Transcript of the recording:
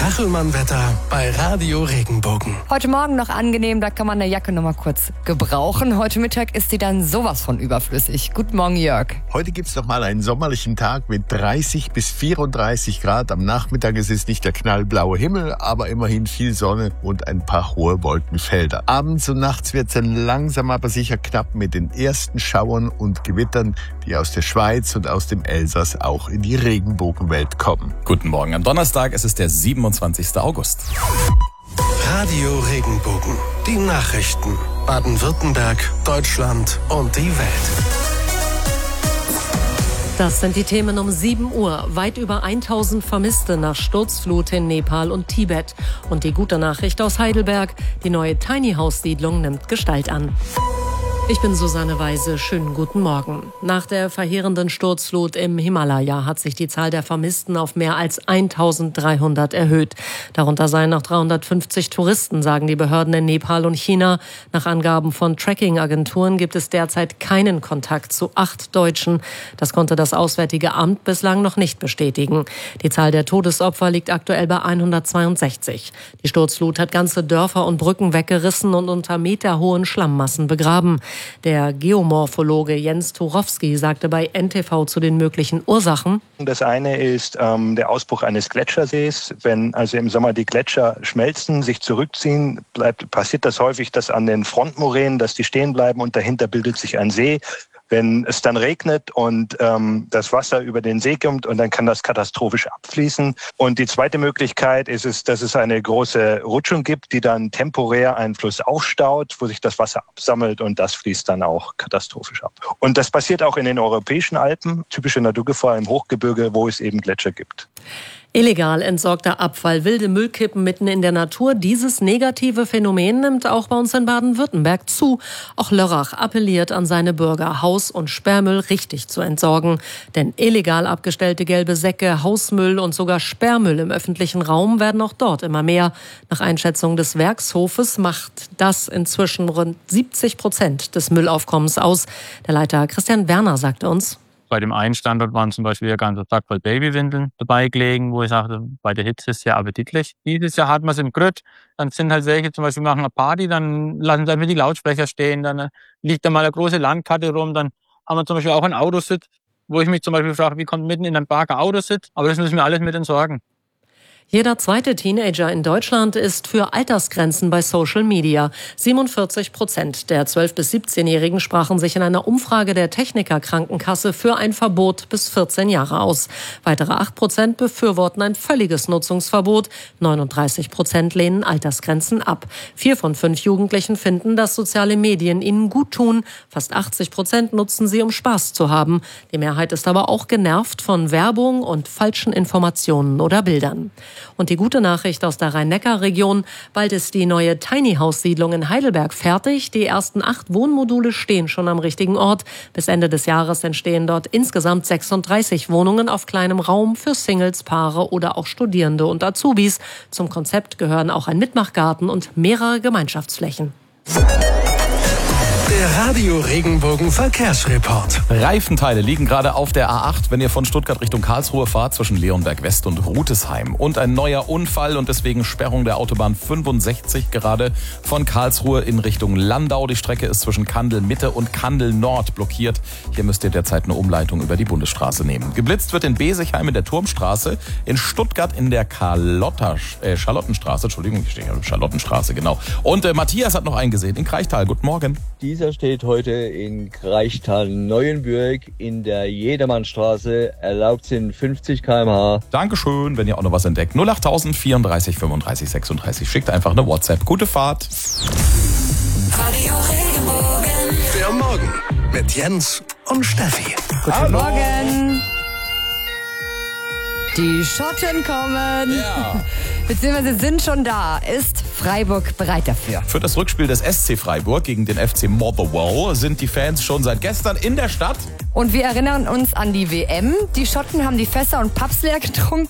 Kachelmann-Wetter bei Radio Regenbogen. Heute Morgen noch angenehm, da kann man eine Jacke noch mal kurz gebrauchen. Heute Mittag ist sie dann sowas von überflüssig. Guten Morgen, Jörg. Heute gibt's noch mal einen sommerlichen Tag mit 30 bis 34 Grad. Am Nachmittag ist es nicht der knallblaue Himmel, aber immerhin viel Sonne und ein paar hohe Wolkenfelder. Abends und nachts wird's dann langsam aber sicher knapp mit den ersten Schauern und Gewittern, die aus der Schweiz und aus dem Elsass auch in die Regenbogenwelt kommen. Guten Morgen. Am Donnerstag ist es der 27. August. Radio Regenbogen. Die Nachrichten. Baden-Württemberg, Deutschland und die Welt. Das sind die Themen um 7 Uhr. Weit über 1000 Vermisste nach Sturzflut in Nepal und Tibet. Und die gute Nachricht aus Heidelberg. Die neue Tiny House Siedlung nimmt Gestalt an. Ich bin Susanne Weise. Schönen guten Morgen. Nach der verheerenden Sturzflut im Himalaya hat sich die Zahl der Vermissten auf mehr als 1300 erhöht. Darunter seien noch 350 Touristen, sagen die Behörden in Nepal und China. Nach Angaben von Tracking-Agenturen gibt es derzeit keinen Kontakt zu 8 Deutschen. Das konnte das Auswärtige Amt bislang noch nicht bestätigen. Die Zahl der Todesopfer liegt aktuell bei 162. Die Sturzflut hat ganze Dörfer und Brücken weggerissen und unter meterhohen Schlammmassen begraben. Der Geomorphologe Jens Turowski sagte bei NTV zu den möglichen Ursachen: Das eine ist der Ausbruch eines Gletschersees. Wenn also im Sommer die Gletscher schmelzen, sich zurückziehen, passiert das häufig, dass an den Frontmoränen, dass die stehen bleiben und dahinter bildet sich ein See. Wenn es dann regnet und das Wasser über den See kommt, und dann kann das katastrophisch abfließen. Und die zweite Möglichkeit ist es, dass es eine große Rutschung gibt, die dann temporär einen Fluss aufstaut, wo sich das Wasser absammelt, und das fließt dann auch katastrophisch ab. Und das passiert auch in den europäischen Alpen, typische Naturgefahr im Hochgebirge, wo es eben Gletscher gibt. Illegal entsorgter Abfall, wilde Müllkippen mitten in der Natur. Dieses negative Phänomen nimmt auch bei uns in Baden-Württemberg zu. Auch Lörrach appelliert an seine Bürger, Haus- und Sperrmüll richtig zu entsorgen. Denn illegal abgestellte gelbe Säcke, Hausmüll und sogar Sperrmüll im öffentlichen Raum werden auch dort immer mehr. Nach Einschätzung des Werkshofes macht das inzwischen rund 70% des Müllaufkommens aus. Der Leiter Christian Werner sagte uns: Bei dem einen Standort waren zum Beispiel ein ganzer Sack voll Babywindeln dabei gelegen, wo ich sagte, bei der Hitze ist es sehr appetitlich. Dieses Jahr hat man es im Gritt. Dann sind halt welche, zum Beispiel machen eine Party, dann lassen sie einfach die Lautsprecher stehen, dann liegt da mal eine große Landkarte rum, dann haben wir zum Beispiel auch einen Autositz, wo ich mich zum Beispiel frage, wie kommt mitten in einem Park ein Autositz? Aber das müssen wir alles mit entsorgen. Jeder zweite Teenager in Deutschland ist für Altersgrenzen bei Social Media. 47% der 12- bis 17-Jährigen sprachen sich in einer Umfrage der Techniker Krankenkasse für ein Verbot bis 14 Jahre aus. Weitere 8% befürworten ein völliges Nutzungsverbot. 39% lehnen Altersgrenzen ab. 4 von 5 Jugendlichen finden, dass soziale Medien ihnen gut tun. Fast 80% nutzen sie, um Spaß zu haben. Die Mehrheit ist aber auch genervt von Werbung und falschen Informationen oder Bildern. Und die gute Nachricht aus der Rhein-Neckar-Region: Bald ist die neue Tiny House Siedlung in Heidelberg fertig. Die ersten 8 Wohnmodule stehen schon am richtigen Ort. Bis Ende des Jahres entstehen dort insgesamt 36 Wohnungen auf kleinem Raum für Singles, Paare oder auch Studierende und Azubis. Zum Konzept gehören auch ein Mitmachgarten und mehrere Gemeinschaftsflächen. Der Radio Regenbogen Verkehrsreport. Reifenteile liegen gerade auf der A8, wenn ihr von Stuttgart Richtung Karlsruhe fahrt, zwischen Leonberg West und Rutesheim. Und ein neuer Unfall und deswegen Sperrung der Autobahn 65 gerade von Karlsruhe in Richtung Landau. Die Strecke ist zwischen Kandel Mitte und Kandel Nord blockiert. Hier müsst ihr derzeit eine Umleitung über die Bundesstraße nehmen. Geblitzt wird in Besichheim in der Turmstraße, in Stuttgart in der Charlottenstraße. Entschuldigung, ich stehe hier Charlottenstraße, genau. Und Matthias hat noch einen gesehen in Kraichtal. Guten Morgen. Dieser steht heute in Kraichtal-Neuenbürg in der Jedermannstraße. Erlaubt sind 50 km/h. Dankeschön, wenn ihr auch noch was entdeckt. 08000 34 35 36. Schickt einfach eine WhatsApp. Gute Fahrt. Radio Regenbogen. Der Morgen mit Jens und Steffi. Guten Morgen. Die Schotten kommen. Ja. Beziehungsweise sind schon da. Ist Freiburg bereit dafür? Für das Rückspiel des SC Freiburg gegen den FC Motherwell sind die Fans schon seit gestern in der Stadt. Und wir erinnern uns an die WM. Die Schotten haben die Fässer und Pubs leer getrunken.